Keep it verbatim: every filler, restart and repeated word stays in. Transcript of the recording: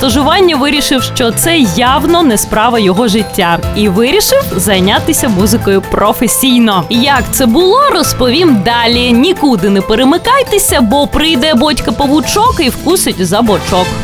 стажування вирішив, що це явно не справа його життя. І вирішив зайнятися музикою професійно. Як це було, розповім далі. Нікуди не перемикайтеся, бо прийде Бодька-павучок і вкусить за бочок.